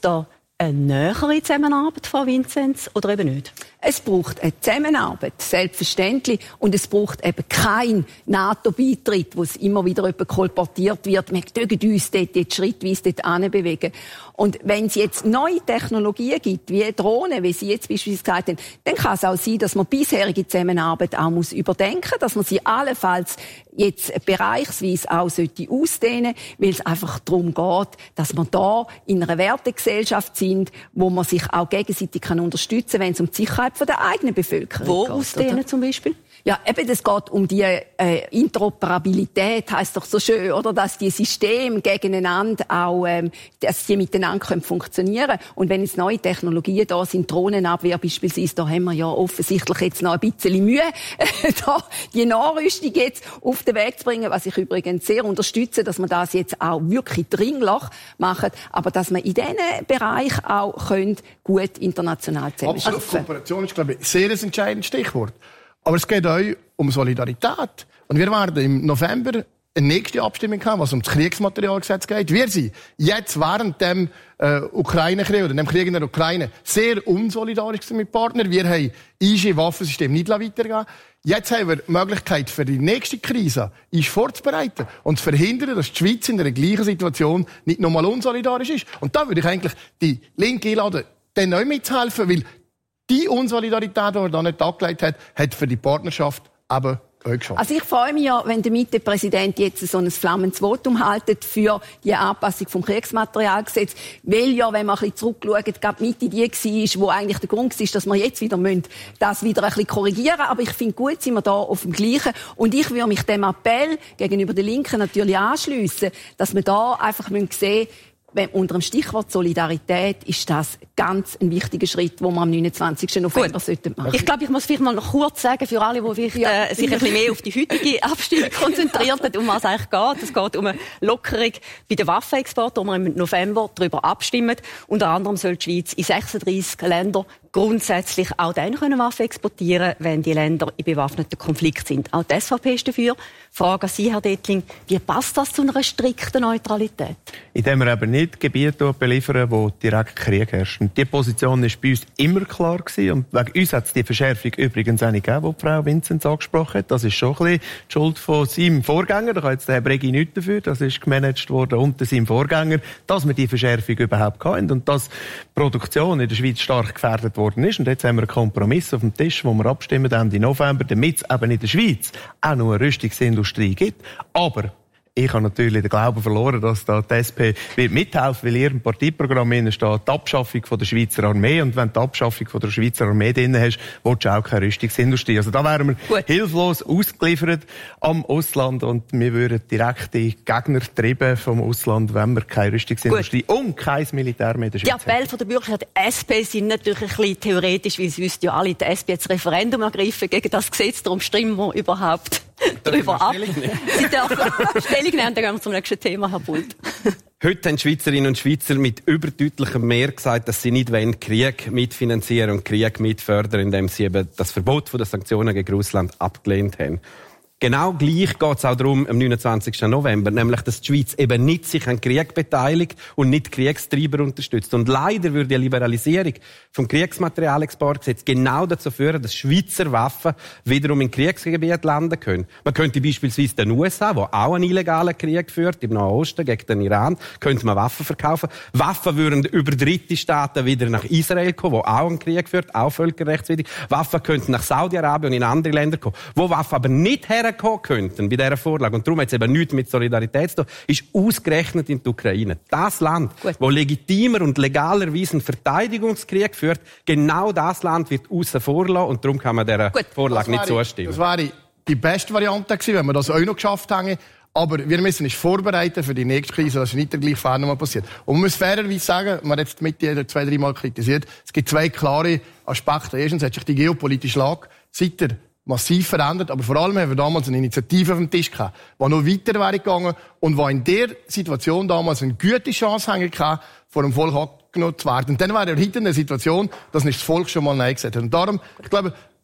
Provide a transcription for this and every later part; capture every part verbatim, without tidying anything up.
da eine nähere Zusammenarbeit, Frau Vinzenz, oder eben nicht? Es braucht eine Zusammenarbeit, selbstverständlich. Und es braucht eben keinen NATO-Beitritt, wo es immer wieder kolportiert wird. Wir dürfen uns dort jetzt schrittweise dort hinbewegen. Und wenn es jetzt neue Technologien gibt, wie Drohnen, wie Sie jetzt beispielsweise gesagt haben, dann kann es auch sein, dass man bisherige Zusammenarbeit auch muss überdenken muss, dass man sie allenfalls jetzt bereichsweise auch sollte ausdehnen, weil es einfach darum geht, dass wir da in einer Wertegesellschaft sind, wo man sich auch gegenseitig kann unterstützen kann, wenn es um die Sicherheit von der eigenen Bevölkerung Wo geht. Wo ausdehnen oder? Zum Beispiel? Ja, eben, es geht um die äh, Interoperabilität, heisst doch so schön, oder? Dass die Systeme gegeneinander auch, ähm, dass sie miteinander können funktionieren. Und wenn jetzt neue Technologien da sind, Drohnenabwehr beispielsweise, da haben wir ja offensichtlich jetzt noch ein bisschen Mühe, da die Nachrüstung jetzt auf den Weg zu bringen, was ich übrigens sehr unterstütze, dass man das jetzt auch wirklich dringlich macht, aber dass man in diesen Bereich auch können, gut international zusammenarbeiten. Absolut, Kooperation ist, glaube ich, sehr ein entscheidendes Stichwort. Aber es geht auch um Solidarität. Und wir werden im November eine nächste Abstimmung haben, was um das Kriegsmaterialgesetz geht. Wir sind jetzt während dem äh, Ukraine-Krieg oder dem Krieg in der Ukraine sehr unsolidarisch mit Partnern. Wir haben I G-Waffensystem nicht weitergegeben. Jetzt haben wir die Möglichkeit für die nächste Krise, ist vorzubereiten und zu verhindern, dass die Schweiz in einer gleichen Situation nicht nochmal unsolidarisch ist. Und da würde ich eigentlich die Linke einladen, dann neu mitzuhelfen, weil die Unsolidarität, die er da nicht angelegt hat, hat für die Partnerschaft eben auch geschaut. Also ich freue mich ja, wenn der Mitte-Präsident jetzt so ein flammendes Votum haltet für die Anpassung vom Kriegsmaterialgesetz, weil ja, wenn man ein bisschen zurückschaut, gerade Mitte die war, wo eigentlich der Grund war, dass wir jetzt wieder müssen, das wieder ein bisschen korrigieren. Aber ich finde gut, sind wir da auf dem Gleichen. Und ich würde mich dem Appell gegenüber den Linken natürlich anschliessen, dass wir da einfach sehen müssen, wenn, unter dem Stichwort Solidarität ist das ganz ein wichtiger Schritt, den wir am neunundzwanzigsten November machen sollten. Ich glaube, ich muss vielleicht mal noch kurz sagen, für alle, die vielleicht, äh, sich ein bisschen mehr auf die heutige Abstimmung konzentriert haben, um was es eigentlich geht. Es geht um eine Lockerung bei den Waffenexporten, wo wir im November darüber abstimmen. Unter anderem soll die Schweiz in sechsunddreissig Länder grundsätzlich auch dann können Waffen exportieren, wenn die Länder in bewaffneten Konflikt sind. Auch die S V P ist dafür. Frage an Sie, Herr Dettling, wie passt das zu einer strikten Neutralität? Indem wir eben nicht Gebiete beliefern, wo direkt Krieg herrscht. Und diese Position war bei uns immer klar gewesen. Und wegen uns hat es die Verschärfung übrigens auch nicht gegeben, die Frau Vinzenz angesprochen hat. Das ist schon ein bisschen die Schuld von seinem Vorgänger. Da kann jetzt der Herr Bregi nichts dafür. Das ist gemanagt worden unter seinem Vorgänger, dass wir die Verschärfung überhaupt hatten und dass die Produktion in der Schweiz stark gefährdet worden ist. Und jetzt haben wir einen Kompromiss auf dem Tisch, wo wir abstimmen Ende November, damit es eben in der Schweiz auch noch eine Rüstungsindustrie gibt. Aber ich habe natürlich den Glauben verloren, dass da die S P wird mithelfen, weil in ihrem Parteiprogramm steht die Abschaffung von der Schweizer Armee. Und wenn du die Abschaffung von der Schweizer Armee drin hast, willst du auch keine Rüstungsindustrie. Also da wären wir Gut. hilflos ausgeliefert am Ausland und wir würden direkt die Gegner treiben vom Ausland, wenn wir keine Rüstungsindustrie Gut. und kein Militär mehr in der Schweiz haben. Die Appelle von der Bürger der S P sind natürlich ein bisschen theoretisch, weil sie wüssten ja alle, die S P jetzt Referendum ergreifen gegen das Gesetz, darum stimmen wir überhaupt darüber ab. Sie dürfen Stellung nehmen, dann gehen wir zum nächsten Thema, Herr Bult. Heute haben Schweizerinnen und Schweizer mit überdeutlichem Mehr gesagt, dass sie nicht wollen, Krieg mitfinanzieren und Krieg mitfördern, indem sie eben das Verbot der Sanktionen gegen Russland abgelehnt haben. Genau gleich geht es auch darum, am neunundzwanzigsten November, nämlich, dass die Schweiz eben nicht sich an Krieg beteiligt und nicht Kriegstreiber unterstützt. Und leider würde die Liberalisierung vom Kriegsmaterialexportgesetz genau dazu führen, dass Schweizer Waffen wiederum in Kriegsgebiet landen können. Man könnte beispielsweise den U S A, der auch einen illegalen Krieg führt, im Nahen Osten gegen den Iran, könnte man Waffen verkaufen. Waffen würden über dritte Staaten wieder nach Israel kommen, wo auch einen Krieg führt, auch völkerrechtswidrig. Waffen könnten nach Saudi-Arabien und in andere Länder kommen, wo Waffen aber nicht her kommen könnten bei dieser Vorlage, und darum hat es eben nichts mit Solidarität zu tun, ist ausgerechnet in die Ukraine. Das Land, Gut. wo legitimer und legalerweise einen Verteidigungskrieg führt, genau das Land wird aussen vor lassen, und darum kann man dieser Gut. Vorlage nicht zustimmen. Das wäre die beste Variante gewesen, wenn wir das auch noch geschafft hätten. Aber wir müssen uns vorbereiten für die nächste Krise, dass nicht der gleiche Fehler nochmal passiert. Und man muss fairerweise sagen, man hat jetzt mit jeder zwei, drei Mal kritisiert, es gibt zwei klare Aspekte. Erstens hat sich die geopolitische Lage seit der massiv verändert, aber vor allem haben wir damals eine Initiative auf dem Tisch gehabt, die noch weiter wäre gegangen und die in der Situation damals eine gute Chance hatte, vor dem Volk abgenommen zu werden. Und dann wäre er heute in der Situation, dass nicht das Volk schon mal Nein gesagt hat. Und darum, ich glaube,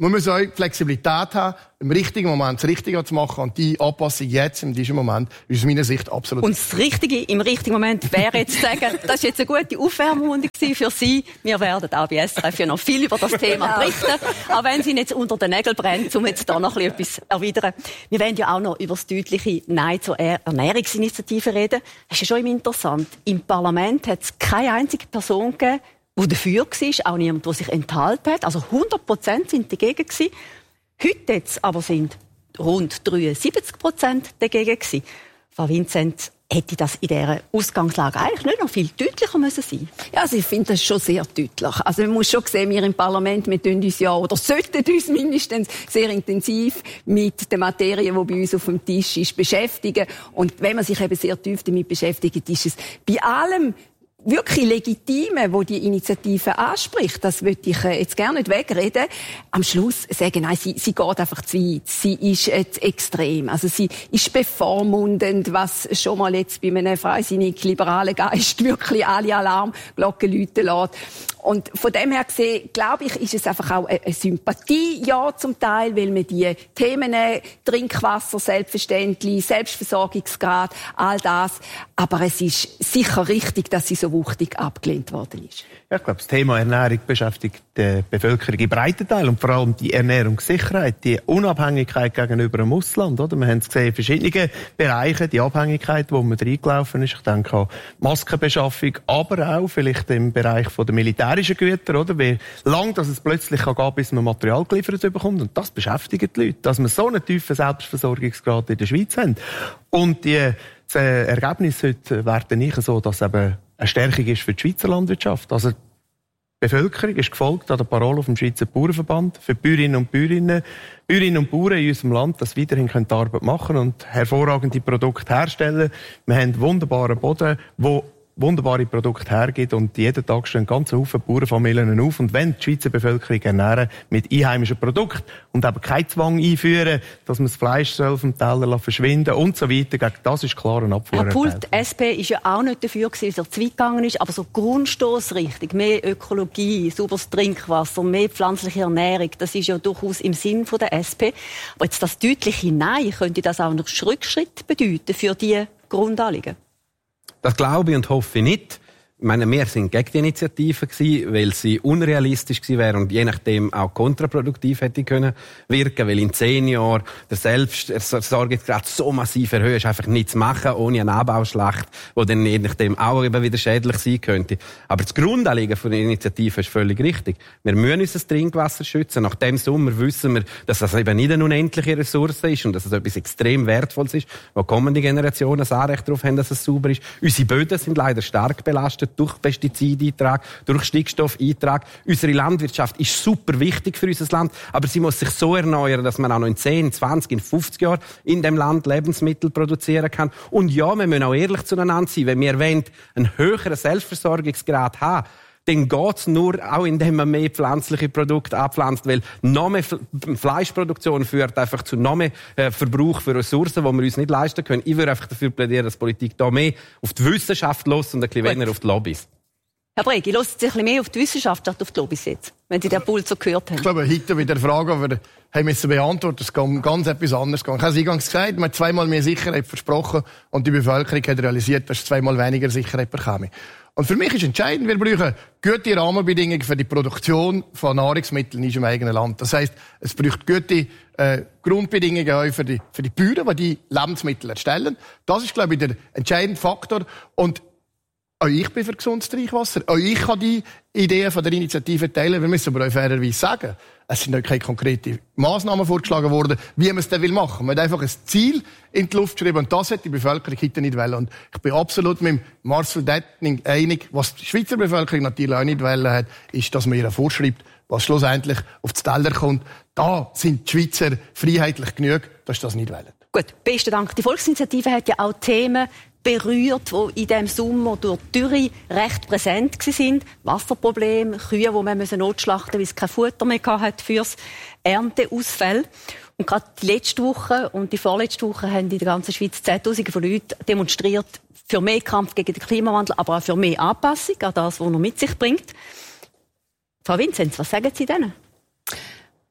man muss auch Flexibilität haben, im richtigen Moment das Richtige zu machen. Und die Anpassung jetzt, in diesem Moment, ist aus meiner Sicht absolut. Und das Richtige im richtigen Moment wäre jetzt zu sagen, das ist jetzt eine gute Aufwärmrunde für Sie. Wir werden auch bei S R F ja noch viel über das Thema berichten. Auch wenn es Ihnen jetzt unter den Nägeln brennt, um jetzt da noch ein bisschen etwas erwidern. Wir werden ja auch noch über das deutliche Nein zur Ernährungsinitiative reden. Das ist ja schon interessant. Im Parlament hat es keine einzige Person gegeben, die dafür war, auch niemand, der sich enthalten hat. Also hundert Prozent sind dagegen gewesen. Heute jetzt aber sind rund dreiundsiebzig Prozent dagegen gewesen. Frau Vincent, hätte das in dieser Ausgangslage eigentlich nicht noch viel deutlicher müssen sein? Ja, also ich finde das schon sehr deutlich. Also man muss schon sehen, wir im Parlament, wir tun uns ja, oder sollten uns mindestens sehr intensiv mit der Materie, die bei uns auf dem Tisch ist, beschäftigen. Und wenn man sich eben sehr tief damit beschäftigt, ist es bei allem wirklich legitime, wo die Initiative anspricht, das würde ich jetzt gerne nicht wegreden, am Schluss sagen, nein, sie, sie geht einfach zu weit. Sie ist jetzt extrem. Also sie ist bevormundend, was schon mal jetzt bei einem freisinnig liberalen Geist wirklich alle Alarmglocken läuten lässt. Und von dem her gesehen, glaube ich, ist es einfach auch eine Sympathie, ja, zum Teil, weil man die Themen, Trinkwasser, selbstverständlich, Selbstversorgungsgrad, all das. Aber es ist sicher richtig, dass sie so wuchtig abgelehnt worden ist. Ja, ich glaube, das Thema Ernährung beschäftigt die Bevölkerung im breiten Teil und vor allem die Ernährungssicherheit, die Unabhängigkeit gegenüber dem Ausland. Oder? Wir haben es gesehen in verschiedenen Bereichen, die Abhängigkeit, wo man reingelaufen ist. Ich denke an Maskenbeschaffung, aber auch vielleicht im Bereich der militärischen Güter, oder? Wie lange dass es plötzlich kann gehen, bis man Material geliefert bekommt. Und das beschäftigt die Leute, dass wir so einen tiefen Selbstversorgungsgrad in der Schweiz haben. Und die das Ergebnis heute wäre nicht so, dass eben eine Stärkung ist für die Schweizer Landwirtschaft. Also die Bevölkerung ist gefolgt an der Parole vom Schweizer Bauernverband für die Bäuerinnen und Bäuerinnen, Bäuerinnen und Bauern in unserem Land, dass weiterhin die Arbeit machen und hervorragende Produkte herstellen. Wir haben wunderbaren Boden, wo wunderbare Produkte hergibt und jeden Tag stehen ganz viele Bauernfamilien auf. Und wenn die Schweizer Bevölkerung ernähren mit einheimischen Produkten und eben keinen Zwang einführen, dass man das Fleisch soll vom Teller verschwinden und so weiter, das ist klar ein Abfuhr. Herr Pult, die S P war ja auch nicht dafür, dass er zu weit gegangen ist, aber so Grundstossrichtung, mehr Ökologie, sauberes Trinkwasser, mehr pflanzliche Ernährung, das ist ja durchaus im Sinn der S P. Aber jetzt das deutliche Nein, könnte das auch noch Rückschritt bedeuten für diese Grundanliegen? Das glaube ich und hoffe ich nicht. Ich meine, wir sind gegen die Initiative gewesen, weil sie unrealistisch gewesen wäre und je nachdem auch kontraproduktiv hätte können wirken, weil in zehn Jahren der Selbstversorgungsgrad so massiv erhöht ist, einfach nichts zu machen ohne eine Anbauschlacht, die dann je nachdem auch eben wieder schädlich sein könnte. Aber das Grundanliegen von der Initiative ist völlig richtig. Wir müssen unser Trinkwasser schützen. Nach dem Sommer wissen wir, dass das eben nicht eine unendliche Ressource ist und dass es etwas extrem Wertvolles ist, wo kommende Generationen das Anrecht darauf haben, dass es sauber ist. Unsere Böden sind leider stark belastet durch Pestizideintrag, durch Stickstoffeintrag. Unsere Landwirtschaft ist super wichtig für unser Land, aber sie muss sich so erneuern, dass man auch noch in zehn, zwanzig, in fünfzig Jahren in dem Land Lebensmittel produzieren kann. Und ja, wir müssen auch ehrlich zueinander sein. Wenn wir wollen, einen höheren Selbstversorgungsgrad haben, dann geht's nur auch, indem man mehr pflanzliche Produkte abpflanzt, weil noch mehr Fleischproduktion führt einfach zu noch mehr äh, Verbrauch für Ressourcen, die wir uns nicht leisten können. Ich würde einfach dafür plädieren, dass Politik da mehr auf die Wissenschaft los und ein bisschen weniger auf die Lobbys. Herr Bregi, hören Sie ein bisschen mehr auf die Wissenschaft statt auf die Lobbys jetzt, wenn Sie den Pult so gehört haben? Ich glaube, heute bei der Frage, die wir haben müssen beantworten, es geht ganz etwas anderes. Ich habe es eingangs gesagt, man hat zweimal mehr Sicherheit versprochen und die Bevölkerung hat realisiert, dass es zweimal weniger Sicherheit bekäme. Und für mich ist entscheidend, wir brauchen gute Rahmenbedingungen für die Produktion von Nahrungsmitteln in unserem eigenen Land. Das heisst, es braucht gute äh, Grundbedingungen auch für die, für die Bauern, die die Lebensmittel erstellen. Das ist, glaube ich, der entscheidende Faktor. Und auch ich bin für gesundes Trinkwasser. Auch ich kann die Ideen von der Initiative teilen. Wir müssen aber auch fairerweise sagen, es sind auch keine konkreten Massnahmen vorgeschlagen worden, wie man es dann machen will. Man hat einfach ein Ziel in die Luft geschrieben und das hat die Bevölkerung heute nicht wollen. Und ich bin absolut mit Marcel Detning einig, was die Schweizer Bevölkerung natürlich auch nicht wollen hat, ist, dass man ihr vorschreibt, was schlussendlich auf den Teller kommt. Da sind die Schweizer freiheitlich genug, dass sie das nicht wollen. Gut, besten Dank. Die Volksinitiative hat ja auch Themen berührt, die in diesem Sommer durch die Dürre recht präsent waren. Wasserprobleme, Kühe, die man notschlachten musste, weil es kein Futter mehr hatte fürs Ernteausfall. Und gerade die letzte Woche und die vorletzte Woche haben in der ganzen Schweiz Zehntausende von Leuten demonstriert für mehr Kampf gegen den Klimawandel, aber auch für mehr Anpassung an das, was er mit sich bringt. Frau Vincent, was sagen Sie denen?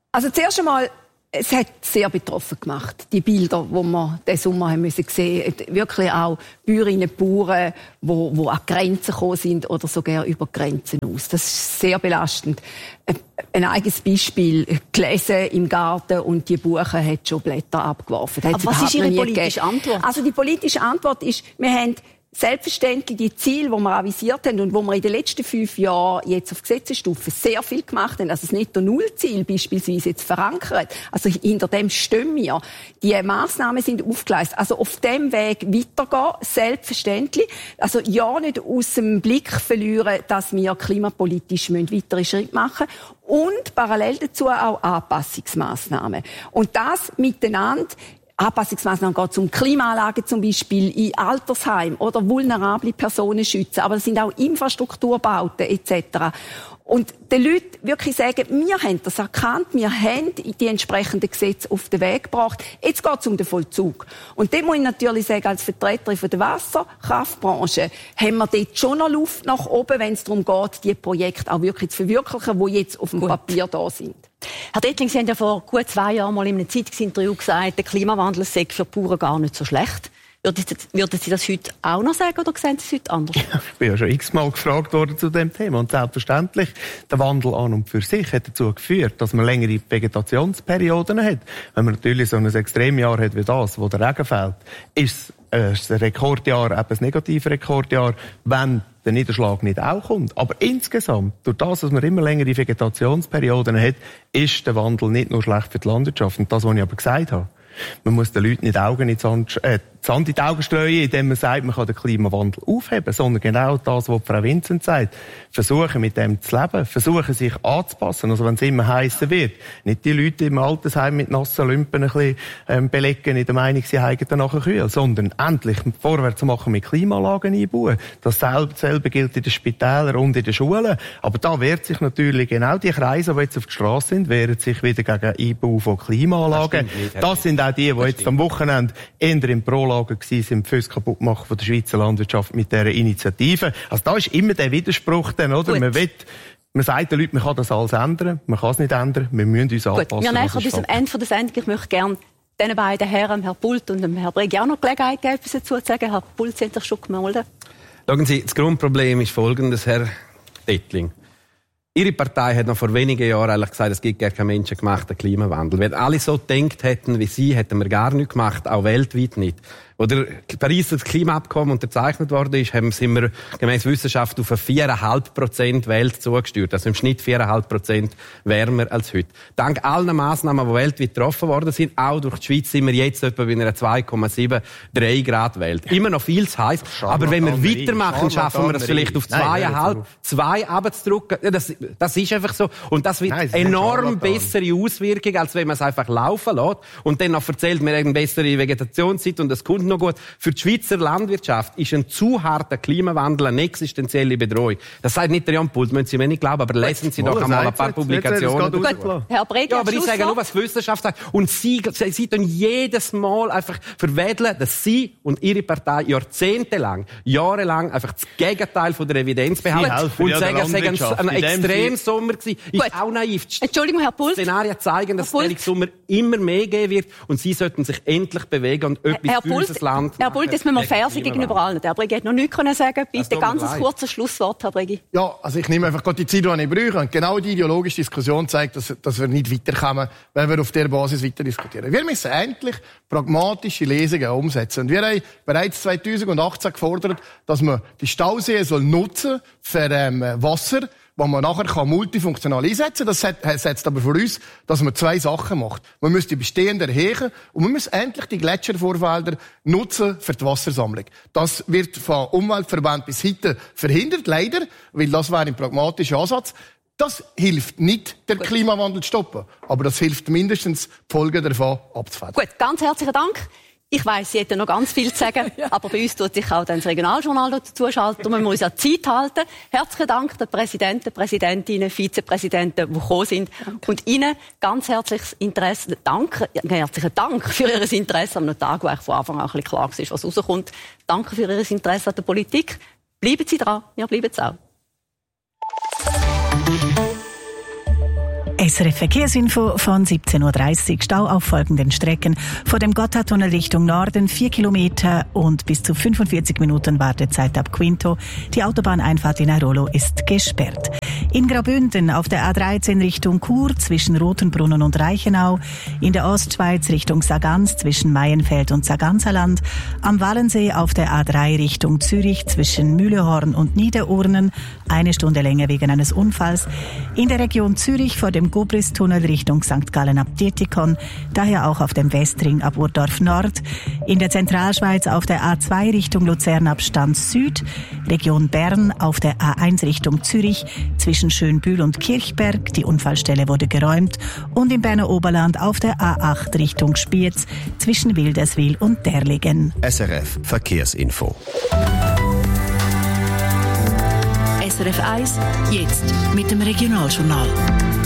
Also zuerst einmal, es hat sehr betroffen gemacht, die Bilder, die wir diesen Sommer haben müssen sehen. Wirklich auch Bäuerinnen und Bauern, die, die an die Grenzen gekommen sind oder sogar über die Grenzen aus. Das ist sehr belastend. Ein eigenes Beispiel, gelesen im Garten und die Buche hat schon Blätter abgeworfen. Aber was ist Ihre politische Antwort? Also die politische Antwort ist, wir haben selbstverständlich die Ziele, die wir avisiert haben und wo wir in den letzten fünf Jahren jetzt auf Gesetzesstufe sehr viel gemacht haben, also das Netto-Null-Ziel beispielsweise jetzt verankert. Also hinter dem stehen wir. Die Massnahmen sind aufgeleistet. Also auf dem Weg weitergehen, selbstverständlich. Also ja, nicht aus dem Blick verlieren, dass wir klimapolitisch weitere Schritte machen müssen. Und parallel dazu auch Anpassungsmaßnahmen. Und das miteinander. Anpassungsmaßnahmen geht um Klimaanlagen zum Beispiel in Altersheimen oder vulnerable Personen schützen, aber es sind auch Infrastrukturbauten et cetera. Und den Leuten wirklich sagen, wir haben das erkannt, wir haben die entsprechenden Gesetze auf den Weg gebracht. Jetzt geht es um den Vollzug. Und dem muss ich natürlich sagen, als Vertreterin von der Wasserkraftbranche haben wir dort schon noch Luft nach oben, wenn es darum geht, die Projekte auch wirklich zu verwirklichen, die jetzt auf dem Gut. Papier da sind. Herr Dettling, Sie haben ja vor gut zwei Jahren mal in einem Zeitungsinterview gesagt, der Klimawandel sei für die Bauern gar nicht so schlecht. Würden Sie das heute auch noch sagen oder sehen Sie es heute anders? Ja, ich bin ja schon x-mal gefragt worden zu dem Thema. Und selbstverständlich, der Wandel an und für sich hat dazu geführt, dass man längere Vegetationsperioden hat. Wenn man natürlich so ein Extremjahr hat wie das, wo der Regen fällt, ist es ein Rekordjahr, eben ein negatives Rekordjahr, wenn der Niederschlag nicht auch kommt. Aber insgesamt, durch das, dass man immer längere Vegetationsperioden hat, ist der Wandel nicht nur schlecht für die Landwirtschaft. Und das, was ich aber gesagt habe, man muss den Leuten nicht die Augen in die Sand, äh, Sand in die Augen streuen, indem man sagt, man kann den Klimawandel aufheben, sondern genau das, was Frau Vincent sagt. Versuchen, mit dem zu leben, versuchen, sich anzupassen. Also, wenn es immer heißer wird, nicht die Leute im Altersheim mit nassen Lümpen ein bisschen ähm, belegen, in der Meinung, sie haben dann nachher kühl, sondern endlich vorwärts machen mit Klimaanlagen einbauen. Dasselbe gilt in den Spitälern und in den Schulen. Aber da wehrt sich natürlich genau die Kreise, die jetzt auf der Straße sind, wehren sich wieder gegen Einbau von Klimaanlagen. Das, das sind auch die, die jetzt am Wochenende eher im Pro Lager gewesen sind, fürs Kaputtmachen von der Schweizer Landwirtschaft mit dieser Initiative. Also da ist immer der Widerspruch dann, oder? Man will, man sagt den Leuten, man kann das alles ändern, man kann es nicht ändern, wir müssen uns anpassen. Gut, wir nähern uns am Ende der Sendung. Ich möchte gerne diesen beiden Herren, Herrn Pult und Herrn Bregi, auch noch Gelegenheit geben, etwas dazu zu sagen. Herr Pult, Sie haben sich schon gemeldet. Schauen Sie, das Grundproblem ist folgendes, Herr Dettling. Ihre Partei hat noch vor wenigen Jahren eigentlich gesagt, es gibt gar keinen menschengemachten Klimawandel. Wenn alle so gedacht hätten wie Sie, hätten wir gar nichts gemacht, auch weltweit nicht. Wo der Pariser Klimaabkommen unterzeichnet worden ist, haben, sind wir gemäss Wissenschaft auf eine vier Komma fünf Prozent Welt zugesteuert. Also im Schnitt vier Komma fünf Prozent wärmer als heute. Dank allen Massnahmen, die weltweit getroffen worden sind, auch durch die Schweiz, sind wir jetzt etwa bei einer zwei Komma sieben drei Grad Welt. Immer noch viel zu heiß. Aber wenn wir weitermachen, schaffen wir das vielleicht auf zwei Komma fünf, zwei runterzudrücken. Das, das ist einfach so. Und das wird Nein, enorm bessere Auswirkungen, als wenn man es einfach laufen lässt. Und dann noch erzählt, wir haben eine bessere Vegetationszeit und das kommt noch gut. Für die Schweizer Landwirtschaft ist ein zu harter Klimawandel eine existenzielle Bedrohung. Das sagt nicht der Jan Pult, müssen Sie mir nicht glauben, aber lesen Sie doch einmal ein paar Publikationen. Gut, Herr Bregi, ja, aber ich sage nur, was die Wissenschaft sagt. Und Sie, Sie, Sie tun jedes Mal einfach verwedeln, dass Sie und Ihre Partei jahrzehntelang, jahrelang einfach das Gegenteil von der Evidenz behaupten und sagen, es sei ein, ein Extremsommer gewesen. Ist auch naiv. Entschuldigung, Herr Pult. Szenarien zeigen, dass es Sommer immer mehr geben wird und Sie sollten sich endlich bewegen und etwas Herr für Pult, unser Land Herr Pult, jetzt müssen wir fair sein gegenüber allen. Herr Bregi hat noch nichts können sagen. Bitte ganz ein kurzes Schlusswort, Herr Bregi. Ja, also ich nehme einfach die Zeit, die ich brauche. Und genau die ideologische Diskussion zeigt, dass, dass wir nicht weiterkommen, wenn wir auf dieser Basis weiter diskutieren. Wir müssen endlich pragmatische Lesungen umsetzen. Und wir haben bereits zweitausendachtzehn gefordert, dass man die Stauseen soll nutzen für ähm, Wasser, was man nachher kann multifunktional einsetzen kann. Das setzt aber für uns, dass man zwei Sachen macht. Man muss die bestehenden erheben und man muss endlich die Gletschervorfelder nutzen für die Wassersammlung. Das wird von Umweltverbänden bis heute verhindert, leider, weil das wäre ein pragmatischer Ansatz. Das hilft nicht, den Klimawandel zu stoppen, aber das hilft mindestens, die Folgen davon abzufedern. Gut, ganz herzlichen Dank. Ich weiss, Sie hätten noch ganz viel zu sagen, ja. Aber bei uns tut sich auch dann das Regionaljournal dazu schalten und man muss ja Zeit halten. Herzlichen Dank den Präsidenten, Präsidentinnen, Vizepräsidenten, die gekommen sind. Danke. Und Ihnen ganz herzliches Interesse, Dank, herzlichen Dank für Ihr Interesse am Tag, wo eigentlich von Anfang an ein bisschen klar war, was rauskommt. Danke für Ihr Interesse an der Politik. Bleiben Sie dran, wir bleiben es auch. S R F Verkehrsinfo von siebzehn Uhr dreißig. Stau auf folgenden Strecken. Vor dem Gotthardtunnel Richtung Norden vier Kilometer und bis zu fünfundvierzig Minuten Wartezeit ab Quinto. Die Autobahneinfahrt in Airolo ist gesperrt. In Graubünden auf der A dreizehn Richtung Chur zwischen Rothenbrunnen und Reichenau. In der Ostschweiz Richtung Sargans zwischen Maienfeld und Sarganserland. Am Wallensee auf der A drei Richtung Zürich zwischen Mühlehorn und Niederurnen. Eine Stunde länger wegen eines Unfalls. In der Region Zürich vor dem Gobris-Tunnel Richtung Sankt Gallen ab Dietikon, daher auch auf dem Westring ab Urdorf Nord. In der Zentralschweiz auf der A zwei Richtung Luzern ab Stans Süd. Region Bern auf der A eins Richtung Zürich zwischen Schönbühl und Kirchberg. Die Unfallstelle wurde geräumt. Und im Berner Oberland auf der A acht Richtung Spiez zwischen Wilderswil und Derlingen. S R F Verkehrsinfo. S R F eins, jetzt mit dem Regionaljournal.